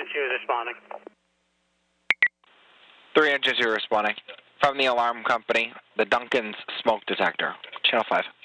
Agency is responding. 3 Agency responding. From the alarm company, the Duncan's smoke detector. Channel 5.